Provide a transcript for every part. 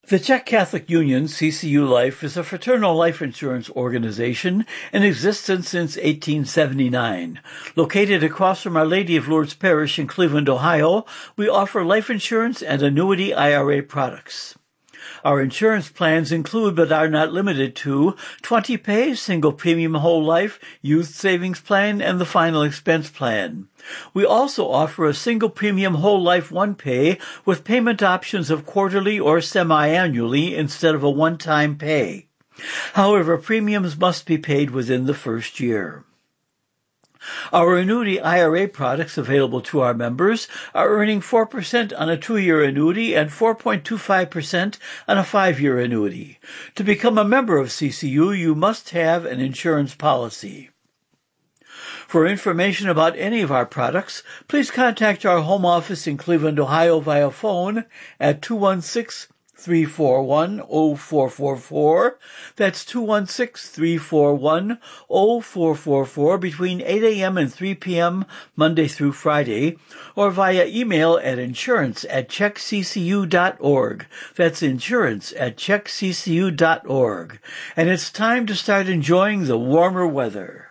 The Czech Catholic Union, CCU Life, is a fraternal life insurance organization in existence since 1879. Located across from Our Lady of Lourdes Parish in Cleveland, Ohio, we offer life insurance and annuity IRA products. Our insurance plans include, but are not limited to, 20-pay, single premium whole life, youth savings plan, and the final expense plan. We also offer a single premium whole life one-pay with payment options of quarterly or semi-annually instead of a one-time pay. However, premiums must be paid within the first year. Our annuity IRA products available to our members are earning 4% on a 2-year annuity and 4.25% on a 5-year annuity. To become a member of CCU, you must have an insurance policy. For information about any of our products, please contact our home office in Cleveland, Ohio via phone at 216-341-0444. That's 216-341-0444 between 8 a.m. and 3 p.m. Monday through Friday, or via email at insurance@czechccu.org. That's insurance@czechccu.org. And it's time to start enjoying the warmer weather.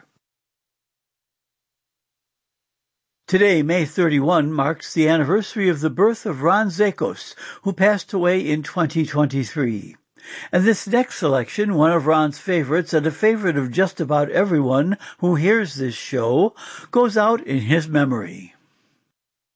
Today, May 31, marks the anniversary of the birth of Ron Zakos, who passed away in 2023. And this next selection, one of Ron's favorites and a favorite of just about everyone who hears this show, goes out in his memory.